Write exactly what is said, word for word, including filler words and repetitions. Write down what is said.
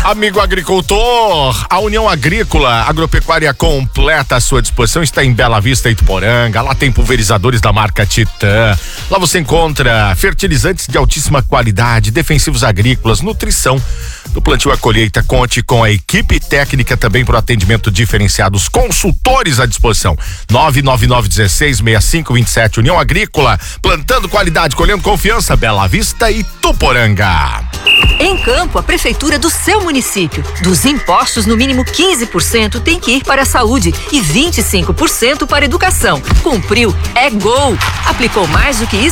Amigo agricultor, a União Agrícola Agropecuária completa à sua disposição, está em Bela Vista, Ituporanga. Lá tem pulverizadores da marca Titã. Lá você encontra fertilizantes de altíssima qualidade, defensivos agrícolas, nutrição do plantio à colheita. Conte com a equipe técnica também para o atendimento diferenciado, os consultores à disposição. nove nove nove um seis, seis cinco dois sete. União Agrícola, plantando qualidade, colhendo confiança. Bela Vista e Ituporanga. Em Campo, a prefeitura do seu município. Dos impostos, no mínimo quinze por cento tem que ir para a saúde e vinte e cinco por cento para a educação. Cumpriu, é gol. Aplicou mais do que